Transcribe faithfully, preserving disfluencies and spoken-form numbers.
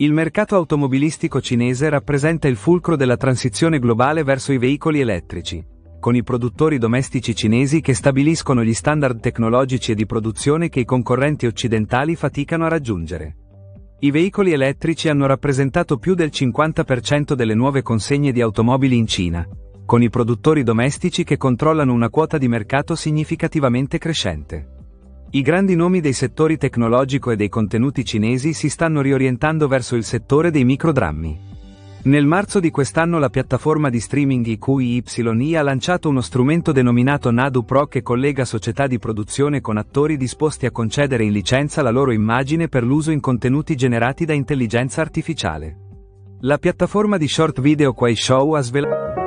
Il mercato automobilistico cinese rappresenta il fulcro della transizione globale verso i veicoli elettrici, con i produttori domestici cinesi che stabiliscono gli standard tecnologici e di produzione che i concorrenti occidentali faticano a raggiungere. I veicoli elettrici hanno rappresentato più del cinquanta per cento delle nuove consegne di automobili in Cina, con i produttori domestici che controllano una quota di mercato significativamente crescente. I grandi nomi dei settori tecnologico e dei contenuti cinesi si stanno riorientando verso il settore dei microdrammi. Nel marzo di quest'anno la piattaforma di streaming I Q Y Y ha lanciato uno strumento denominato Nadu Pro che collega società di produzione con attori disposti a concedere in licenza la loro immagine per l'uso in contenuti generati da intelligenza artificiale. La piattaforma di short video Kuaishou ha svelato